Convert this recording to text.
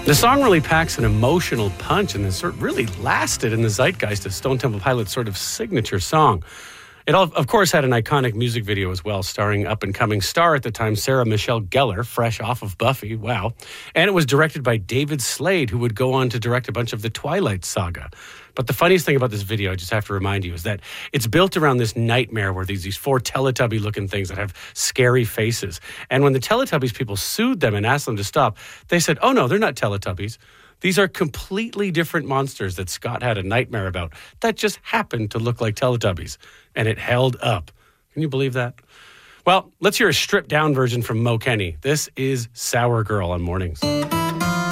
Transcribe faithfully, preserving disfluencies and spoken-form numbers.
The song really packs an emotional punch and has sort of really lasted in the zeitgeist as Stone Temple Pilots' sort of signature song. It, all, of course, had an iconic music video as well, starring up-and-coming star at the time, Sarah Michelle Gellar, fresh off of Buffy. Wow. And it was directed by David Slade, who would go on to direct a bunch of the Twilight saga. But the funniest thing about this video, I just have to remind you, is that it's built around this nightmare where these, these four Teletubby-looking things that have scary faces. And when the Teletubbies people sued them and asked them to stop, they said, oh, no, they're not Teletubbies. These are completely different monsters that Scott had a nightmare about that just happened to look like Teletubbies. And it held up. Can you believe that? Well, let's hear a stripped-down version from Mo Kenny. This is Sour Girl on Mornings.